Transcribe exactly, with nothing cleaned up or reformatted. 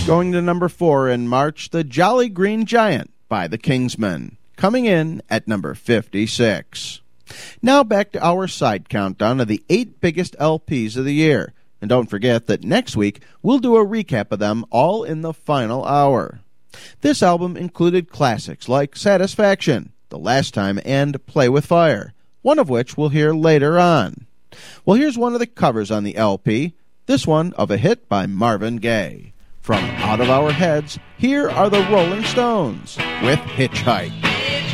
Going to number four in March, The Jolly Green Giant by the Kingsmen, coming in at number fifty-six. Now back to our side countdown of the eight biggest L Ps of the year. And don't forget that next week we'll do a recap of them all in the final hour. This album included classics like Satisfaction, The Last Time, and Play With Fire, one of which we'll hear later on. Well, here's one of the covers on the L P, this one of a hit by Marvin Gaye. From Out of Our Heads, here are the Rolling Stones with Hitchhike.